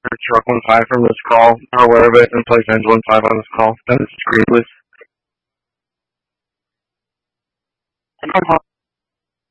Truck 15 from this call. Are aware of it and place Engine 15 on this call. Then it's screen, please.